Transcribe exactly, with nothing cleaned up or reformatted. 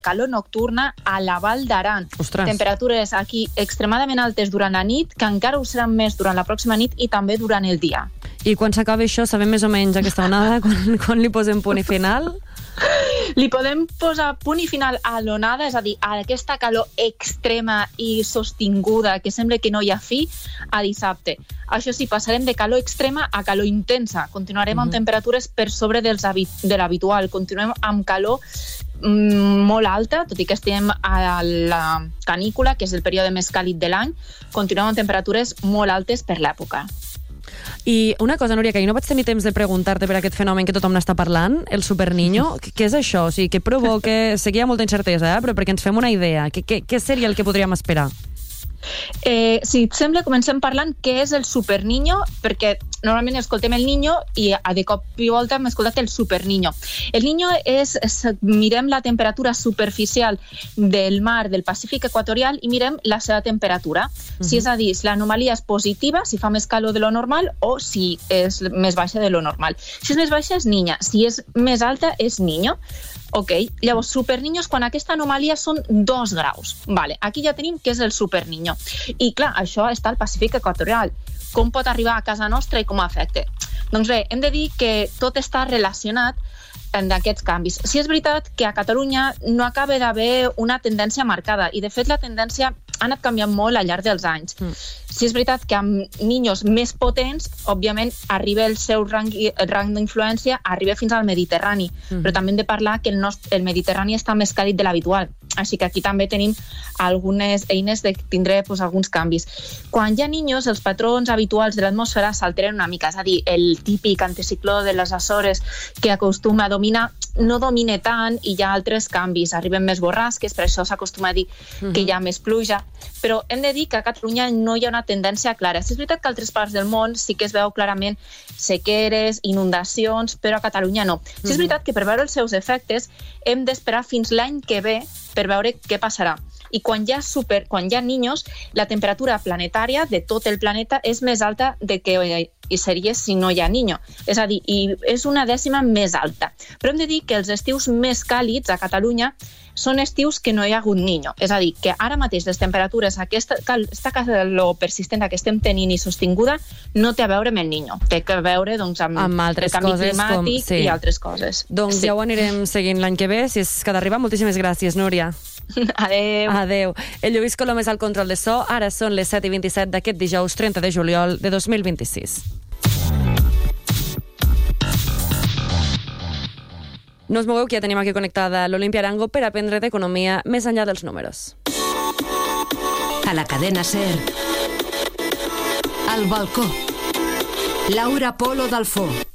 calor nocturna a la Val d'Aran. Ostres. Temperatures aquí extremadament altes durant la nit, que encara ho seran més durant la pròxima nit i també durant el dia. I quan s'acabi això, sabem més o menys aquesta onada, quan, quan li posem punt i final? Li podem posar punt i final a l'onada, és a dir, a aquesta calor extrema i sostinguda que sembla que no hi ha fi, a dissabte. Això sí, passarem de calor extrema a calor intensa. Continuarem mm-hmm. amb temperatures per sobre dels de l'habitual. Continuem amb calor mm, molt alta, tot i que estem a la canícula, que és el període més càlid de l'any. Continuem amb temperatures molt altes per l'època. I una cosa, Núria, que jo no vaig tenir temps de preguntar-te per aquest fenomen que tothom n'està parlant, el superniño, què és això? O sigui, què provoca? Sé que hi ha molta incertesa, eh? Però perquè ens fem una idea. Què, què, què seria el que podríem esperar? Eh, si et sembla, comencem parlant què és el superniño, perquè normalment escoltem el niño i de cop i volta hem escoltat el superniño. El niño és, mirem la temperatura superficial del mar del Pacífic equatorial i mirem la seva temperatura. Uh-huh. Si és a dir, si l'anomalia és positiva, si fa més calor de lo normal, o si és més baixa de lo normal. Si és més baixa és niña, si és més alta és niño. Ok, llavors superniño és quan aquesta anomalia són dos graus. Vale, aquí ja tenim què és el superniño. I clar, això està al Pacífic equatorial. Com pot arribar a casa nostra i com afecta? Doncs bé, hem de dir que tot està relacionat amb aquests canvis. Si és veritat que a Catalunya no acaba d'haver una tendència marcada i de fet la tendència ha anat canviant molt al llarg dels anys. Mm. Si és veritat que amb niños més potents, òbviament, arriba el seu rang, el rang d'influència, arriba fins al Mediterrani. Mm. Però també hem de parlar que el, nostre, el Mediterrani està més càlid de l'habitual. Així que aquí també tenim algunes eines de tindre pues, alguns canvis. Quan hi ha niños, els patrons habituals de l'atmosfera s'alteren una mica. És a dir, el típic anticicló de les Açores que acostuma a dominar no domina tant i hi ha altres canvis. Arriben més borrasques, per això s'acostuma a dir mm-hmm. que hi ha més pluja. Però hem de dir que a Catalunya no hi ha una tendència clara. Si és veritat que a altres parts del món sí que es veu clarament sequeres, inundacions, però a Catalunya no. Si és veritat que per veure els seus efectes hem d'esperar fins l'any que ve per veure què passarà. I quan hi ha, super, quan hi ha niños, la temperatura planetària de tot el planeta és més alta de que hi seria si no hi ha niño. És a dir, i és una dècima més alta. Però hem de dir que els estius més càlids a Catalunya són estius que no hi ha hagut niño. És a dir, que ara mateix les temperatures, aquesta, aquesta calor persistent que estem tenint i sostinguda, no té a veure amb el niño. Té a veure doncs, amb, amb altres el canvi coses, climàtic com, sí. i altres coses. Doncs sí. Ja ho anirem seguint l'any que ve, si és que d'arribar. Moltíssimes gràcies, Núria. Adéu. Adéu. El Lluís Colom és al control de so. Ara són les set i vint-i-set d'aquest dijous trenta de juliol de dos mil vint-i-sis. No us mogueu, que ja tenim aquí connectada l'Olimpia Arango per aprendre d'economia més enllà dels números. A la cadena SER. Al balcó. Laura Polo Dalfó.